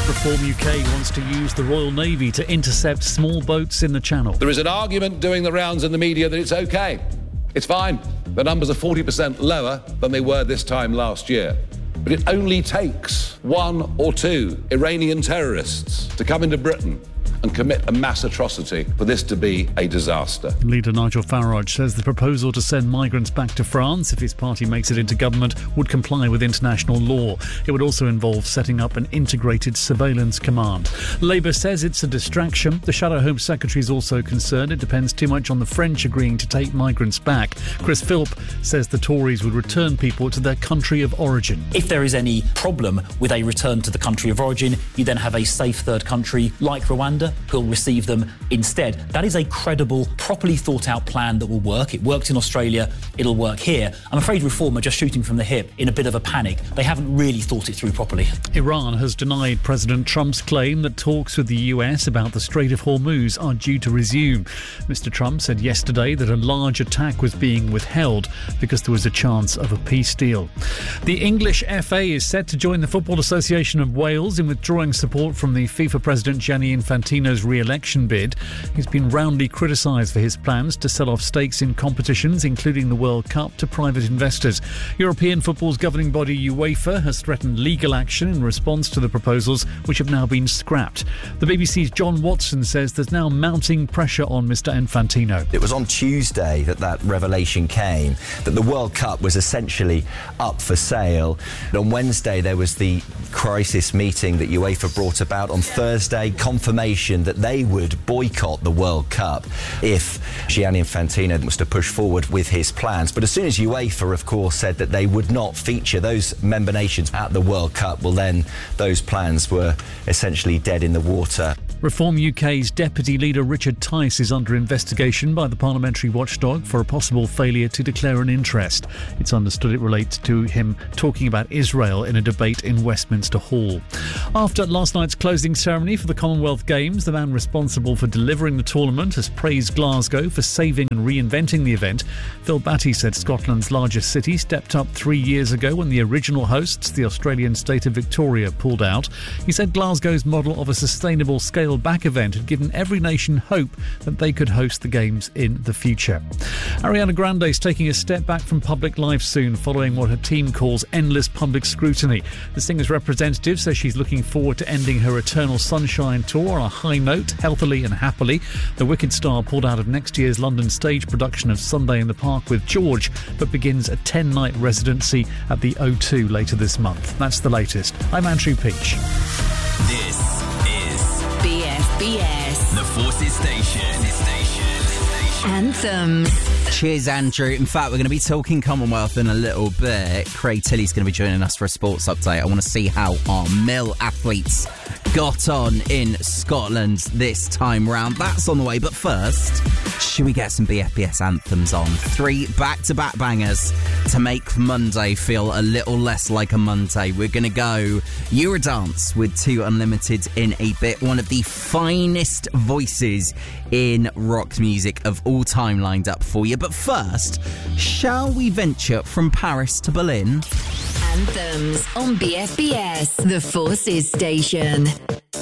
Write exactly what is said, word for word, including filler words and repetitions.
Reform U K wants to use the Royal Navy to intercept small boats in the Channel. There is an argument doing the rounds in the media that it's okay. It's fine. The numbers are forty percent lower than they were this time last year. But it only takes one or two Iranian terrorists to come into Britain and commit a mass atrocity for this to be a disaster. Leader Nigel Farage says the proposal to send migrants back to France if his party makes it into government would comply with international law. It would also involve setting up an integrated surveillance command. Labour says it's a distraction. The Shadow Home Secretary is also concerned it depends too much on the French agreeing to take migrants back. Chris Philp says the Tories would return people to their country of origin. If there is any problem with a return to the country of origin, you then have a safe third country like Rwanda who'll receive them instead. That is a credible, properly thought out plan that will work. It works in Australia, it'll work here. I'm afraid Reform are just shooting from the hip in a bit of a panic. They haven't really thought it through properly. Iran has denied President Trump's claim that talks with the U S about the Strait of Hormuz are due to resume. Mister Trump said yesterday that a large attack was being withheld because there was a chance of a peace deal. The English F A is set to join the Football Association of Wales in withdrawing support from the FIFA President Gianni Infantino's re-election bid. He's been roundly criticised for his plans to sell off stakes in competitions, including the World Cup, to private investors. European football's governing body UEFA has threatened legal action in response to the proposals, which have now been scrapped. The B B C's John Watson says there's now mounting pressure on Mister Infantino. It was on Tuesday that that revelation came, that the World Cup was essentially up for sale. On Wednesday there was the crisis meeting that UEFA brought about. On Thursday, confirmation that they would boycott the World Cup if Gianni Infantino was to push forward with his plans. But as soon as UEFA, of course, said that they would not feature those member nations at the World Cup, well then those plans were essentially dead in the water. Reform U K's Deputy Leader Richard Tice is under investigation by the parliamentary watchdog for a possible failure to declare an interest. It's understood it relates to him talking about Israel in a debate in Westminster Hall. After last night's closing ceremony for the Commonwealth Games, the man responsible for delivering the tournament has praised Glasgow for saving and reinventing the event. Phil Batty said Scotland's largest city stepped up three years ago when the original hosts, the Australian state of Victoria, pulled out. He said Glasgow's model of a sustainable scale-back event had given every nation hope that they could host the Games in the future. Ariana Grande is taking a step back from public life soon following what her team calls endless public scrutiny. The singer's representative says she's looking forward to ending her Eternal Sunshine tour on a high note, healthily and happily. The Wicked star pulled out of next year's London stage production of Sunday in the Park with George, but begins a ten-night residency at the O two later this month. That's the latest. I'm Andrew Peach. This is B F B S, the Forces Station. Station. Anthems. Cheers, Andrew. In fact, we're going to be talking Commonwealth in a little bit. Craig Tilley's going to be joining us for a sports update. I want to see how our mill athletes got on in Scotland this time round. That's on the way. But first, should we get some B F B S anthems on? Three back-to-back bangers to make Monday feel a little less like a Monday. We're going to go Eurodance with Two Unlimited in a bit. One of the finest voices in rock music of all time lined up for you. But first, shall we venture from Paris to Berlin? Anthems on B F B S, the Forces Station.